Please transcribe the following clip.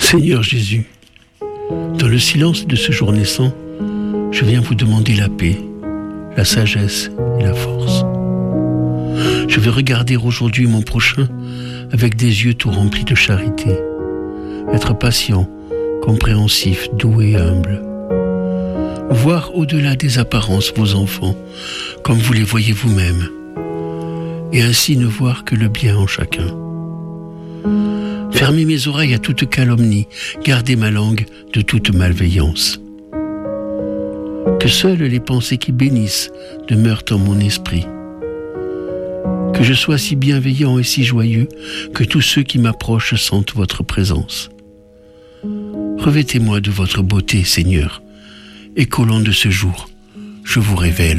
Seigneur Jésus, dans le silence de ce jour naissant, je viens vous demander la paix, la sagesse et la force. Je veux regarder aujourd'hui mon prochain avec des yeux tout remplis de charité, être patient, compréhensif, doux et humble. Voir au-delà des apparences vos enfants, comme vous les voyez vous-même, et ainsi ne voir que le bien en chacun. Fermer mes oreilles à toute calomnie, garder ma langue de toute malveillance. Que seules les pensées qui bénissent demeurent en mon esprit. Que je sois si bienveillant et si joyeux que tous ceux qui m'approchent sentent votre présence. Revêtez-moi de votre beauté, Seigneur, et qu'au long de ce jour, je vous révèle